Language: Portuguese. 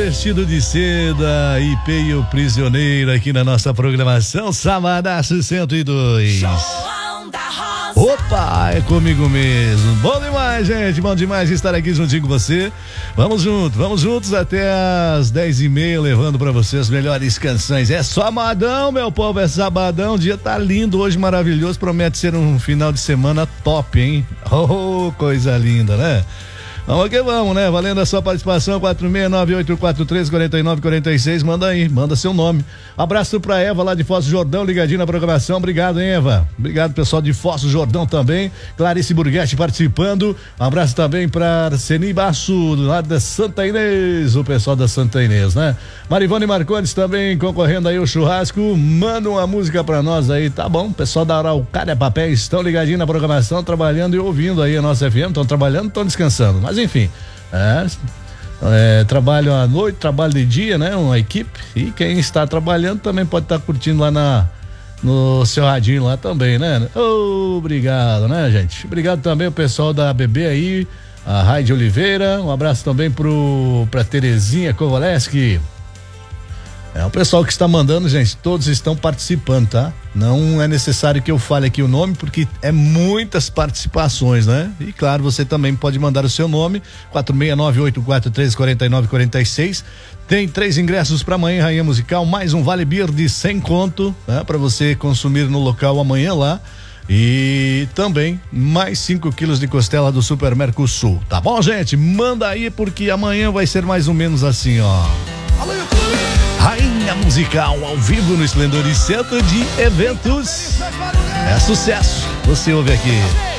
Vestido de Seda e Peio Prisioneiro aqui na nossa programação Sabadaço 102. Opa, é comigo mesmo. Bom demais, gente, bom demais estar aqui juntinho com você. Vamos juntos até as 10h30, levando pra você as melhores canções. É sabadão, meu povo, é sabadão. O dia tá lindo hoje, maravilhoso. Promete ser um final de semana top, hein? Oh, coisa linda, né? Vamos que vamos, né? Valendo a sua participação, 469-8443-4946. Manda aí, manda seu nome. Abraço pra Eva lá de Foz do Jordão, ligadinho na programação. Obrigado, hein, Eva? Obrigado, pessoal de Foz do Jordão também. Clarice Burguete participando. Um abraço também pra Arseni Basso, lá da Santa Inês, o pessoal da Santa Inês, né? Marivone Marcondes também concorrendo aí ao churrasco. Manda uma música pra nós aí, tá bom? Pessoal da Araucária Papéis estão ligadinho na programação, trabalhando e ouvindo aí a nossa FM. Estão trabalhando, estão descansando. Mas enfim, trabalho à noite, trabalho de dia, né? Uma equipe, e quem está trabalhando também pode estar curtindo lá no seu radinho lá também, né? Obrigado, né, gente? Obrigado também o pessoal da ABB aí, a Raide Oliveira, um abraço também pra Terezinha Kovalevski. É o pessoal que está mandando, gente, todos estão participando, tá? Não é necessário que eu fale aqui o nome, porque é muitas participações, né? E claro, você também pode mandar o seu nome, 469-843-4946. Tem 3 ingressos para amanhã, Rainha Musical, mais um Vale Beer de 100 conto, né? Para você consumir no local amanhã lá. E também mais 5 quilos de costela do Super Mercosul, tá bom, gente? Manda aí, porque amanhã vai ser mais ou menos assim, ó. Rainha Musical ao vivo no Esplendor e Centro de Eventos. É sucesso. Você ouve aqui.